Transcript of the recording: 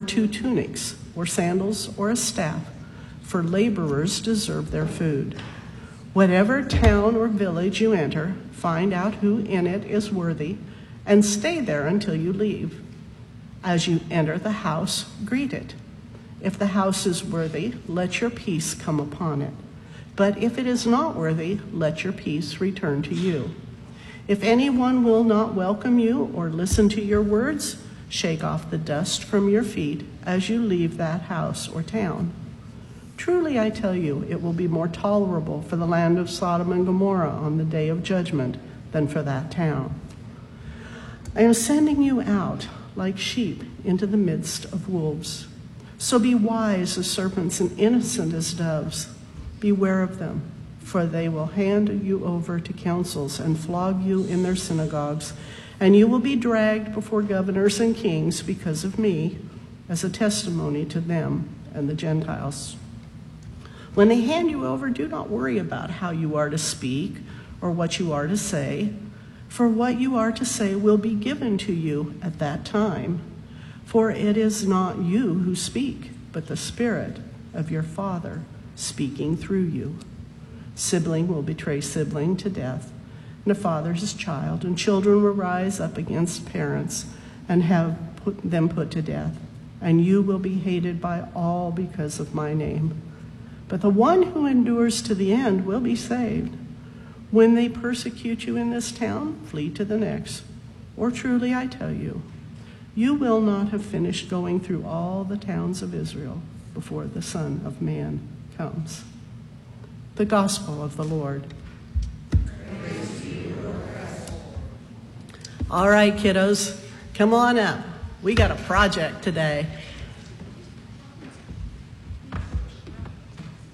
2 tunics, or sandals, or a staff, for laborers deserve their food. Whatever town or village you enter, find out who in it is worthy, and stay there until you leave. As you enter the house, greet it. If the house is worthy, let your peace come upon it. But if it is not worthy, let your peace return to you. If anyone will not welcome you or listen to your words, shake off the dust from your feet as you leave that house or town. Truly, I tell you, it will be more tolerable for the land of Sodom and Gomorrah on the day of judgment than for that town. I am sending you out like sheep into the midst of wolves. So be wise as serpents and innocent as doves. Beware of them, for they will hand you over to councils and flog you in their synagogues, and you will be dragged before governors and kings because of me, as a testimony to them and the Gentiles. When they hand you over, do not worry about how you are to speak or what you are to say, for what you are to say will be given to you at that time. For it is not you who speak, but the Spirit of your Father speaking through you. Sibling will betray sibling to death, and a father his child, and children will rise up against parents and have them put to death. And you will be hated by all because of my name. But the one who endures to the end will be saved. When they persecute you in this town, flee to the next. Or truly I tell you, you will not have finished going through all the towns of Israel before the Son of Man comes. The Gospel of the Lord. Praise to you, Lord Christ. All right, kiddos, come on up. We got a project today.